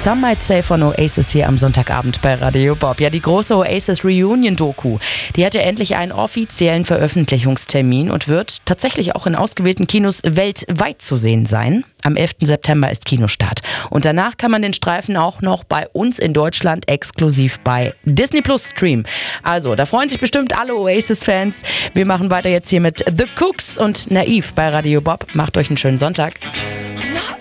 Some Might Say von Oasis hier am Sonntagabend bei Radio Bob. Ja, die große Oasis Reunion-Doku, die hat ja endlich einen offiziellen Veröffentlichungstermin und wird tatsächlich auch in ausgewählten Kinos weltweit zu sehen sein. Am 11. September ist Kinostart. Und danach kann man den Streifen auch noch bei uns in Deutschland exklusiv bei Disney Plus streamen. Also, da freuen sich bestimmt alle Oasis-Fans. Wir machen weiter jetzt hier mit The Cooks und Naiv bei Radio Bob. Macht euch einen schönen Sonntag.